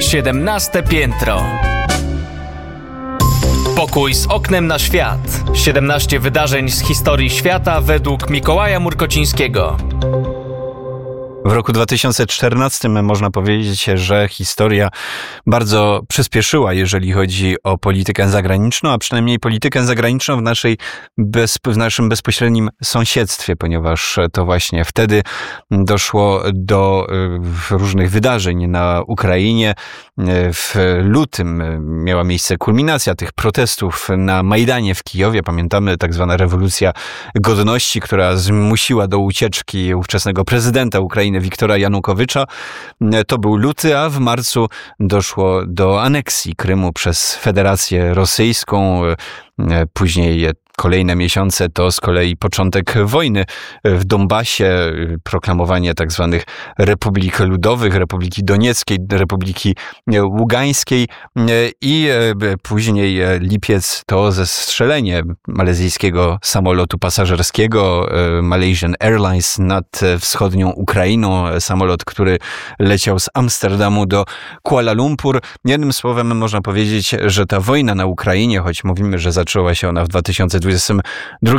17 piętro. Pokój z oknem na świat. 17 wydarzeń z historii świata według Mikołaja Murkocińskiego. W roku 2014 można powiedzieć, że historia bardzo przyspieszyła, jeżeli chodzi o politykę zagraniczną, a przynajmniej politykę zagraniczną w naszym bezpośrednim sąsiedztwie, ponieważ to właśnie wtedy doszło do różnych wydarzeń na Ukrainie. W lutym miała miejsce kulminacja tych protestów na Majdanie w Kijowie. Pamiętamy tak zwana rewolucja godności, która zmusiła do ucieczki ówczesnego prezydenta Ukrainy Wiktora Janukowycza. To był luty, a w marcu doszło do aneksji Krymu przez Federację Rosyjską. Później kolejne miesiące to z kolei początek wojny w Donbasie, proklamowanie tak zwanych republik ludowych, Republiki Donieckiej, Republiki Ługańskiej i później lipiec to zestrzelenie malezyjskiego samolotu pasażerskiego Malaysian Airlines nad wschodnią Ukrainą. Samolot, który leciał z Amsterdamu do Kuala Lumpur. Jednym słowem można powiedzieć, że ta wojna na Ukrainie, choć mówimy, że zaczęła się ona w 2022